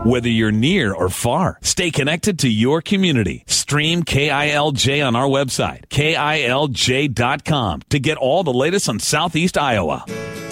Whether you're near or far, stay connected to your community. Stream KILJ on our website, KILJ.com, to get all the latest on Southeast Iowa.